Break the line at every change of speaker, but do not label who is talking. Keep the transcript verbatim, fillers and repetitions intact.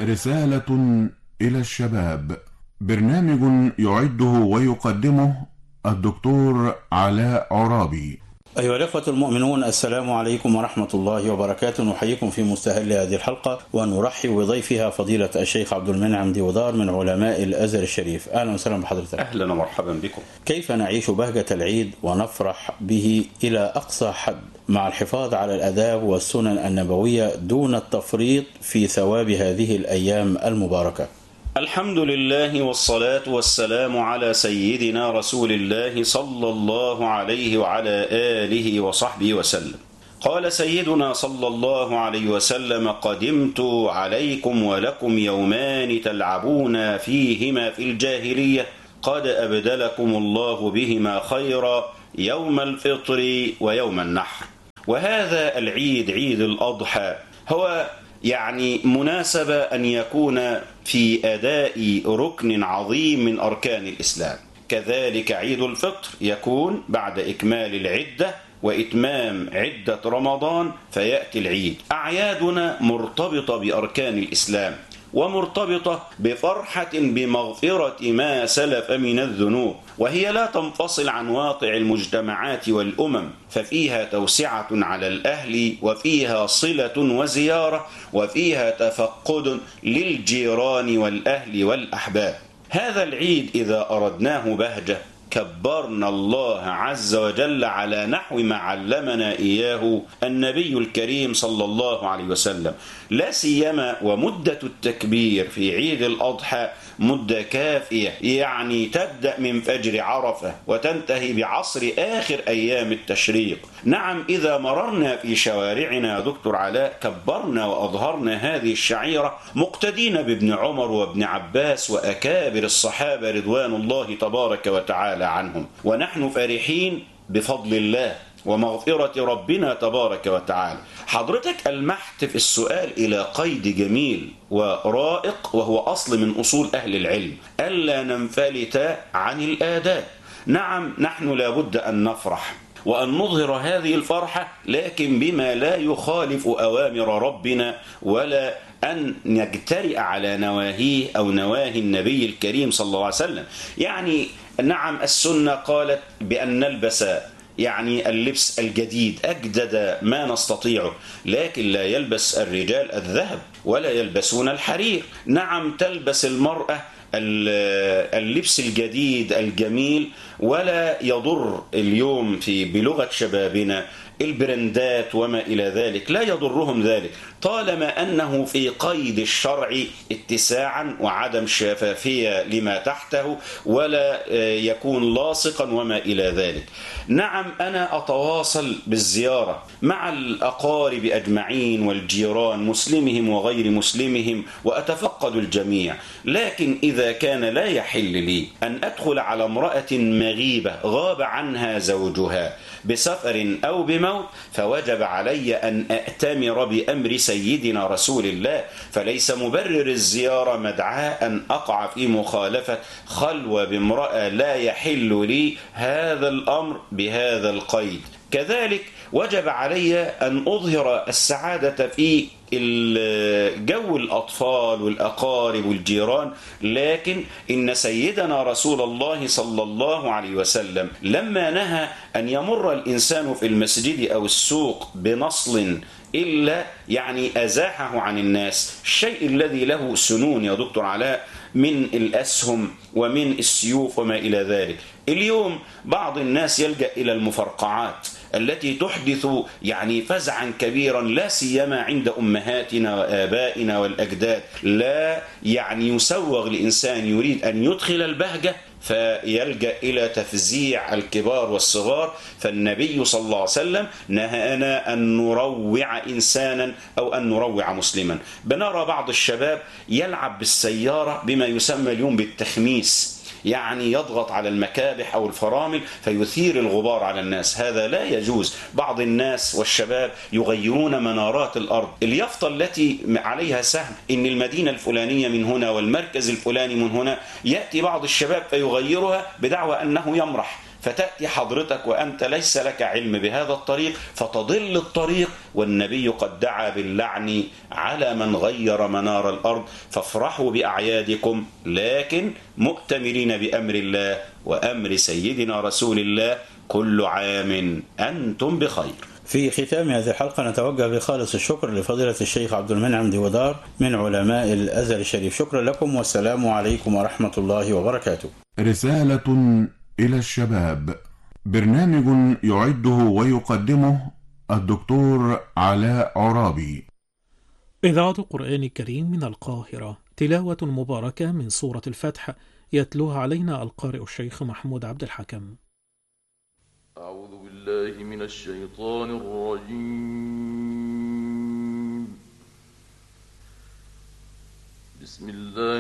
رسالة إلى الشباب، برنامج يعده ويقدمه الدكتور علاء عرابي.
أيها الأخوة المؤمنون، السلام عليكم ورحمة الله وبركاته. نحييكم في مستهل هذه الحلقة ونرحب بضيفها فضيلة الشيخ عبد المنعم ديودار من علماء الأزهر الشريف. أهلا وسهلا بحضرتك.
أهلا ومرحبا بكم.
كيف نعيش بهجة العيد ونفرح به إلى أقصى حد مع الحفاظ على الآداب والسنن النبوية دون التفريط في ثواب هذه الأيام المباركة؟
الحمد لله والصلاة والسلام على سيدنا رسول الله صلى الله عليه وعلى آله وصحبه وسلم. قال سيدنا صلى الله عليه وسلم: قدمت عليكم ولكم يومان تلعبون فيهما في الجاهلية، قد أبدلكم الله بهما خيرا، يوم الفطر ويوم النحر. وهذا العيد، عيد الأضحى، هو يعني مناسبة أن يكون في أداء ركن عظيم من أركان الإسلام. كذلك عيد الفطر يكون بعد إكمال العدة وإتمام عدة رمضان فيأتي العيد. أعيادنا مرتبطة بأركان الإسلام ومرتبطة بفرحة بمغفرة ما سلف من الذنوب، وهي لا تنفصل عن واقع المجتمعات والأمم، ففيها توسعة على الأهل، وفيها صلة وزيارة، وفيها تفقد للجيران والأهل والأحباب. هذا العيد إذا أردناه بهجة كبرنا الله عز وجل على نحو ما علمنا إياه النبي الكريم صلى الله عليه وسلم، لا سيما ومدة التكبير في عيد الأضحى مدة كافية، يعني تبدأ من فجر عرفة وتنتهي بعصر آخر أيام التشريق. نعم، إذا مررنا في شوارعنا دكتور علاء كبرنا وأظهرنا هذه الشعيرة مقتدين بابن عمر وابن عباس وأكابر الصحابة رضوان الله تبارك وتعالى عنهم، ونحن فرحين بفضل الله ومغفرة ربنا تبارك وتعالى. حضرتك ألمحت في السؤال إلى قيد جميل ورائق، وهو أصل من أصول أهل العلم: ألا ننفلت عن الآداب. نعم، نحن لابد أن نفرح وأن نظهر هذه الفرحة، لكن بما لا يخالف أوامر ربنا، ولا أن نجترئ على نواهيه أو نواهي النبي الكريم صلى الله عليه وسلم. يعني نعم، السنة قالت بأن نلبس يعني اللبس الجديد أجدد ما نستطيعه، لكن لا يلبس الرجال الذهب ولا يلبسون الحرير. نعم، تلبس المرأة اللبس الجديد الجميل، ولا يضر اليوم في بلغة شبابنا البرندات وما إلى ذلك، لا يضرهم ذلك طالما أنه في قيد الشرع اتساعا وعدم شفافية لما تحته، ولا يكون لاصقا وما إلى ذلك. نعم، أنا أتواصل بالزيارة مع الأقارب أجمعين والجيران، مسلمهم وغير مسلمهم، وأتفقد الجميع، لكن إذا كان لا يحل لي أن أدخل على امرأة مغيبة غاب عنها زوجها بسفر أو بموت، فوجب علي أن أأتمر بأمر سيدنا رسول الله، فليس مبرر الزيارة مدعاة أن أقع في مخالفة خلوة بامرأة لا يحل لي هذا الأمر بهذا القيد. كذلك وجب علي أن أظهر السعادة في جو الأطفال والأقارب والجيران، لكن إن سيدنا رسول الله صلى الله عليه وسلم لما نهى أن يمر الإنسان في المسجد أو السوق بنصل إلا يعني أزاحه عن الناس، الشيء الذي له سنون يا دكتور علاء من الأسهم ومن السيوف وما إلى ذلك. اليوم بعض الناس يلجأ إلى المفرقعات التي تحدث يعني فزعا كبيرا، لا سيما عند أمهاتنا وآبائنا والأجداد. لا يعني يسوغ لإنسان يريد أن يدخل البهجة فيلجأ إلى تفزيع الكبار والصغار، فالنبي صلى الله عليه وسلم نهانا أن نروع إنسانا أو أن نروع مسلما. بنرى بعض الشباب يلعب بالسيارة بما يسمى اليوم بالتخميس، يعني يضغط على المكابح أو الفرامل فيثير الغبار على الناس، هذا لا يجوز. بعض الناس والشباب يغيرون منارات الأرض، اليافطة التي عليها سهم إن المدينة الفلانية من هنا والمركز الفلاني من هنا، يأتي بعض الشباب فيغيرها بدعوى أنه يمرح، فتأتي حضرتك وأنت ليس لك علم بهذا الطريق فتضل الطريق، والنبي قد دعا باللعن على من غير منار الأرض. فافرحوا بأعيادكم لكن مؤتمرين بأمر الله وأمر سيدنا رسول الله، كل عام أنتم بخير.
في ختام هذه الحلقة نتوجه بخالص الشكر لفضيلة الشيخ عبد المنعم ديودار من علماء الأزهر الشريف. شكرا لكم والسلام عليكم ورحمة الله وبركاته.
رسالة إلى الشباب، برنامج يعده ويقدمه الدكتور علاء عرابي.
إذاعة القرآن الكريم من القاهرة، تلاوة مباركة من سورة الفتح يتلوها علينا القارئ الشيخ محمود عبد الحكم.
أعوذ بالله من الشيطان الرجيم. بسم الله